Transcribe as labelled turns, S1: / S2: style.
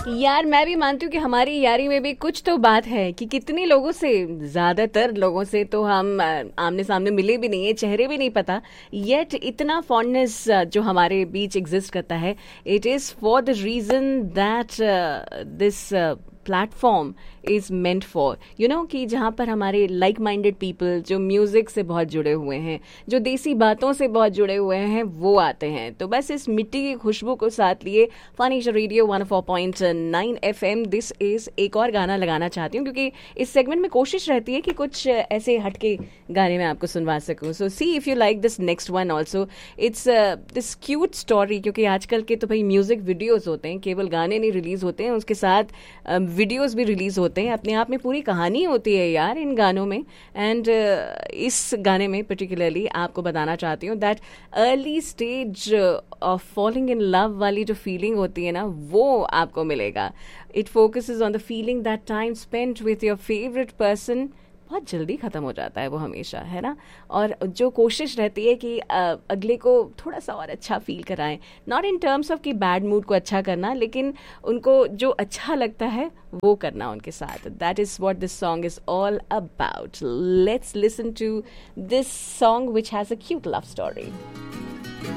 S1: यार मैं भी मानती हूँ कि हमारी यारी में भी कुछ तो बात है कि कितने लोगों से, ज्यादातर लोगों से तो हम आमने सामने मिले भी नहीं है, चेहरे भी नहीं पता, येट इतना फॉन्डनेस जो हमारे बीच एग्जिस्ट करता है, it is for the reason that this platform is meant for you know, कि जहाँ पर हमारे लाइक माइंडेड पीपल जो म्यूजिक से बहुत जुड़े हुए हैं, जो देसी बातों से बहुत जुड़े हुए हैं, वो आते हैं। तो बस इस मिट्टी की खुशबू को साथ लिए Phanish radio 104.9 FM this is एक और गाना लगाना चाहती हूँ, क्योंकि इस सेगमेंट में कोशिश रहती है कि कुछ ऐसे हटके गाने में आपको सुनवा सकूँ। सो see if you like this next one also, it's this cute story, क्योंकि आजकल के तो भाई म्यूजिक वीडियोज होते हैं, केवल गाने नहीं रिलीज होते हैं, उसके साथ वीडियोज भी रिलीज होते हैं, अपने आप में पूरी कहानी होती है यार इन गानों में। एंड इस गाने में पर्टिकुलरली आपको बताना चाहती हूँ that early stage of falling in love वाली जो फीलिंग होती है ना, वो आपको मिलेगा। It focuses on the feeling that time spent with your favourite person बहुत जल्दी ख़त्म हो जाता है वो हमेशा, है ना। और जो कोशिश रहती है कि अगले को थोड़ा सा और अच्छा फील कराएं, नॉट इन टर्म्स ऑफ कि बैड मूड को अच्छा करना, लेकिन उनको जो अच्छा लगता है वो करना उनके साथ। That is what this song is all about. Let's listen to this song which has a cute love story.